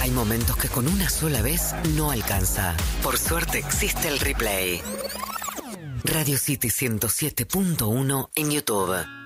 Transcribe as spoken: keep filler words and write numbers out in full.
Hay momentos que con una sola vez no alcanza. Por suerte existe el replay. Radio City ciento siete punto uno en YouTube.